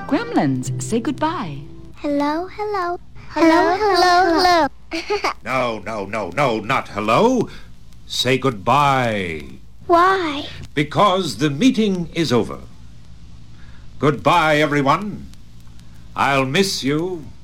Gremlins, say goodbye. Hello, hello. Hello, hello, hello. No, not hello. Say goodbye. Why? Because the meeting is over. Goodbye, everyone. I'll miss you.